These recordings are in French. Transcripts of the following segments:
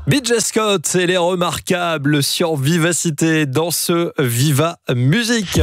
BJ Scott et les Remarquables sur Vivacité dans ce Viva Musique.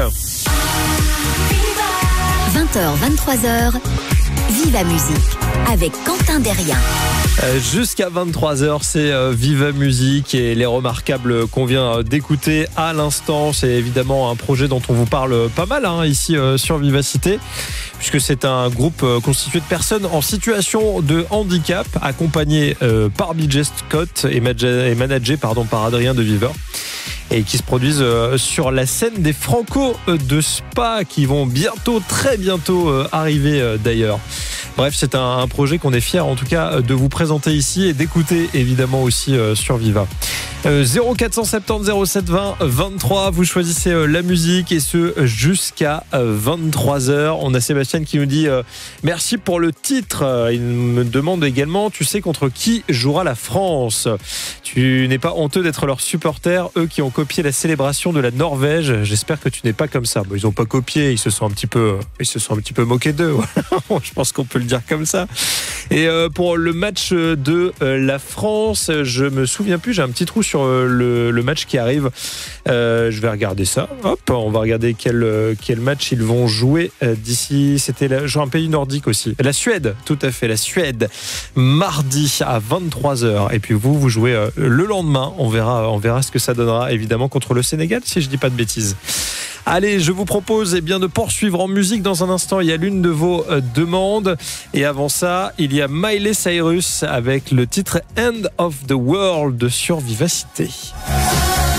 20h, 23h, Viva Musique avec Quentin Derrien. Jusqu'à 23h, c'est Viva Musique et les Remarquables qu'on vient d'écouter à l'instant. C'est évidemment un projet dont on vous parle pas mal ici sur Vivacité, puisque c'est un groupe constitué de personnes en situation de handicap, accompagné par BJ Scott et managé par Adrien de Viveur, et qui se produisent sur la scène des Franco de Spa, qui vont très bientôt arriver d'ailleurs. Bref, c'est un projet qu'on est fiers en tout cas de vous présenter ici et d'écouter évidemment aussi sur Viva. 0470 07 20 23, vous choisissez la musique et ce jusqu'à 23h. On a Sébastien qui nous dit merci pour le titre. Il me demande également, tu sais contre qui jouera la France? Tu n'es pas honteux d'être leur supporter, eux qui ont copié la célébration de la Norvège? J'espère que tu n'es pas comme ça. Bon, ils n'ont pas copié, ils se sont un petit peu moqués d'eux. Je pense qu'on peut le dire comme ça. Et pour le match de la France, je me souviens plus, j'ai un petit trou sur le match qui arrive. Je vais regarder ça. Hop, on va regarder quel match ils vont jouer d'ici. C'était un pays nordique aussi. La Suède, tout à fait, la Suède. Mardi à 23h. Et puis vous jouez le lendemain. On verra ce que ça donnera, évidemment, contre le Sénégal, si je dis pas de bêtises. Allez, je vous propose de poursuivre en musique dans un instant. Il y a l'une de vos demandes. Et avant ça, il y a Miley Cyrus avec le titre End of the World sur Vivacité.